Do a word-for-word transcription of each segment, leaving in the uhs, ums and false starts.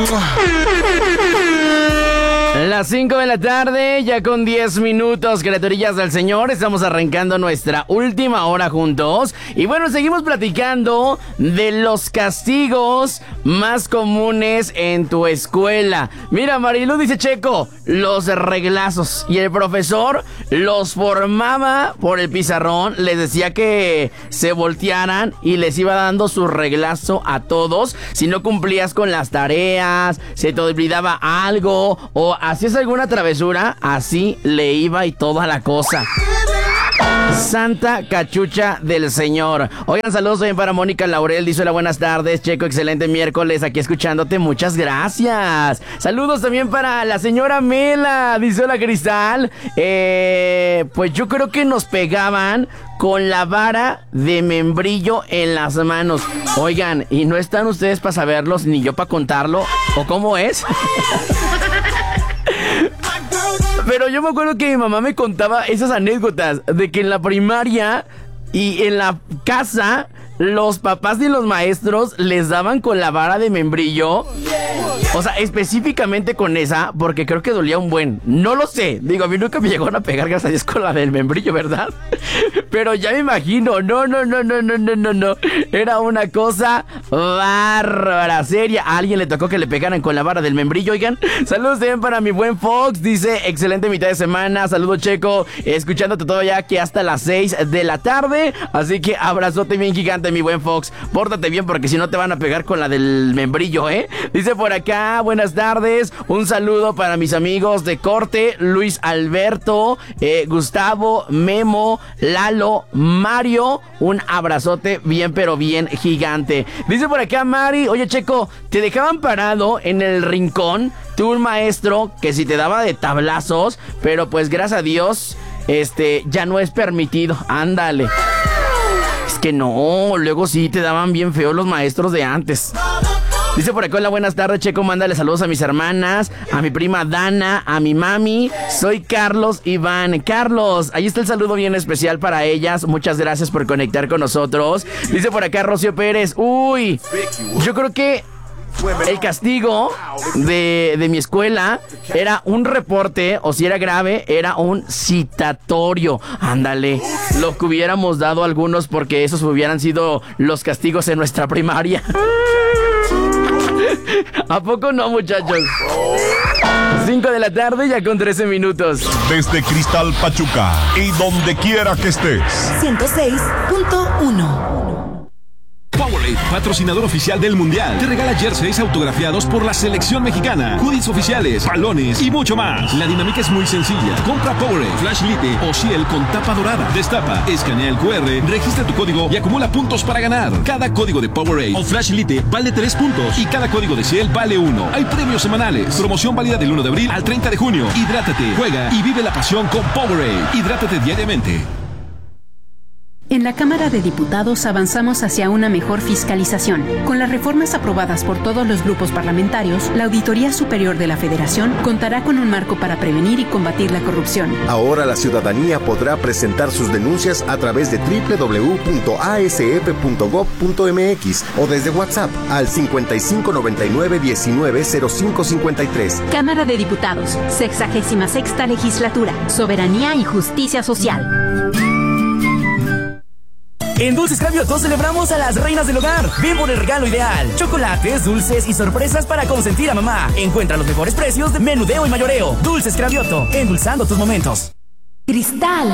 Las cinco de la tarde, ya con diez minutos, criaturillas del Señor. Estamos arrancando nuestra última hora juntos. Y bueno, seguimos platicando de los castigos más comunes en tu escuela. Mira, Marilu dice: Checo, los reglazos. Y el profesor los formaba por el pizarrón. Les decía que se voltearan y les iba dando su reglazo a todos si no cumplías con las tareas, se te olvidaba algo o hacías alguna travesura, así le iba y toda la cosa. Santa Cachucha del Señor. Oigan, saludos también para Mónica Laurel. Dice: hola, buenas tardes, Checo, excelente miércoles, aquí escuchándote, muchas gracias. Saludos también para la señora Mela. Dice: hola, Cristal. Eh, pues yo creo que nos pegaban con la vara de membrillo en las manos. Oigan, ¿y no están ustedes para saberlos ni yo para contarlo? ¿O cómo es? Pero yo me acuerdo que mi mamá me contaba esas anécdotas de que en la primaria y en la casa los papás y los maestros les daban con la vara de membrillo. O sea, específicamente con esa, porque creo que dolía un buen. No lo sé. Digo, a mí nunca me llegaron a pegar, gracias a Dios, con la del membrillo, ¿verdad? Pero ya me imagino. No, no, no, no, no, no, no, no. Era una cosa bárbara, seria. A alguien le tocó que le pegaran con la vara del membrillo, oigan. Saludos también para mi buen Fox. Dice: excelente mitad de semana. Saludos, Checo. Escuchándote todavía aquí hasta las seis de la tarde. Así que abrazote bien gigante, mi buen Fox. Pórtate bien porque si no te van a pegar con la del membrillo, ¿eh? Dice por acá: buenas tardes, un saludo para mis amigos de corte, Luis Alberto, eh, Gustavo, Memo, Lalo, Mario, un abrazote bien pero bien gigante. Dice por acá Mari: oye, Checo, te dejaban parado en el rincón, tú un maestro que si te daba de tablazos, pero pues gracias a Dios, este, ya no es permitido, ándale. Es que no, luego sí te daban bien feo los maestros de antes. Dice por acá: hola, buenas tardes, Checo, mándale saludos a mis hermanas, a mi prima Dana, a mi mami. Soy Carlos Iván. Carlos, ahí está el saludo bien especial para ellas. Muchas gracias por conectar con nosotros. Dice por acá Rocío Pérez: uy, yo creo que el castigo de, de mi escuela era un reporte, o si era grave, era un citatorio. Ándale, lo que hubiéramos dado algunos, porque esos hubieran sido los castigos en nuestra primaria. ¿A poco no, muchachos? cinco de la tarde, ya con trece minutos. Desde Cristal Pachuca y donde quiera que estés. ciento seis punto uno. Powerade, patrocinador oficial del Mundial, te regala jerseys autografiados por la selección mexicana, hoodies oficiales, balones y mucho más. La dinámica es muy sencilla. Compra Powerade, Flash Lite o Ciel con tapa dorada. Destapa, escanea el cu erre, registra tu código y acumula puntos para ganar. Cada código de Powerade o Flash Lite vale tres puntos y cada código de Ciel vale uno. Hay premios semanales. Promoción válida del uno de abril al treinta de junio. Hidrátate, juega y vive la pasión con Powerade. Hidrátate diariamente. En la Cámara de Diputados avanzamos hacia una mejor fiscalización. Con las reformas aprobadas por todos los grupos parlamentarios, la Auditoría Superior de la Federación contará con un marco para prevenir y combatir la corrupción. Ahora la ciudadanía podrá presentar sus denuncias a través de doble u doble u doble u punto a ese efe punto gob punto eme equis o desde WhatsApp al cincuenta y cinco noventa y nueve diecinueve cero cinco cincuenta y tres. Cámara de Diputados, sexagésima sexta legislatura, soberanía y justicia social. En Dulces Cravioto celebramos a las reinas del hogar. Ven por el regalo ideal. Chocolates, dulces y sorpresas para consentir a mamá. Encuentra los mejores precios de menudeo y mayoreo. Dulces Cravioto, endulzando tus momentos. Cristal.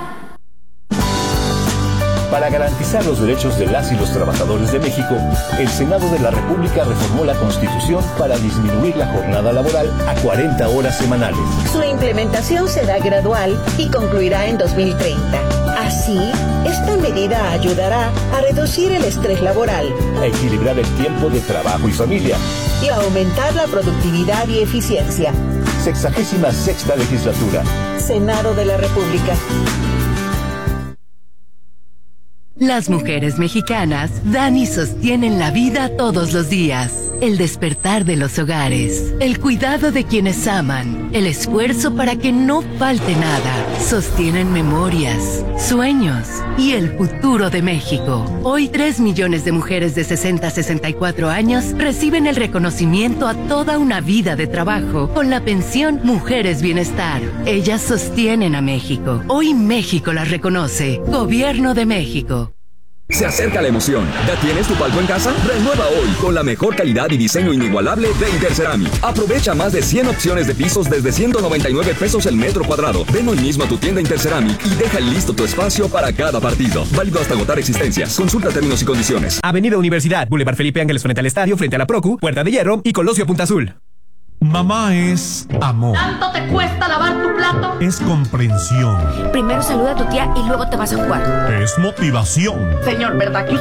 Para garantizar los derechos de las y los trabajadores de México, el Senado de la República reformó la Constitución para disminuir la jornada laboral a cuarenta horas semanales. Su implementación será gradual y concluirá en dos mil treinta. Así, esta medida ayudará a reducir el estrés laboral, a equilibrar el tiempo de trabajo y familia y a aumentar la productividad y eficiencia. Sexagésima sexta legislatura. Senado de la República. Las mujeres mexicanas dan y sostienen la vida todos los días. el despertar de los hogares, el cuidado de quienes aman, el esfuerzo para que no falte nada, sostienen memorias, sueños y el futuro de México. Hoy tres millones de mujeres de sesenta a sesenta y cuatro años reciben el reconocimiento a toda una vida de trabajo con la pensión Mujeres Bienestar. Ellas sostienen a México. Hoy México las reconoce. Gobierno de México. Se acerca la emoción. ¿Ya tienes tu palco en casa? Renueva hoy con la mejor calidad y diseño inigualable de Interceramic. Aprovecha más de cien opciones de pisos desde ciento noventa y nueve pesos el metro cuadrado. Ven hoy mismo a tu tienda Interceramic y deja listo tu espacio para cada partido. Válido hasta agotar existencias. Consulta términos y condiciones. Avenida Universidad, Boulevard Felipe Ángeles frente al estadio, frente a la Procu, Puerta de Hierro y Colosio Punta Azul. Mamá es amor. ¿Tanto te cuesta lavar tu plato? Es comprensión. Primero saluda a tu tía y luego te vas a jugar. Es motivación. Señor, ¿verdad que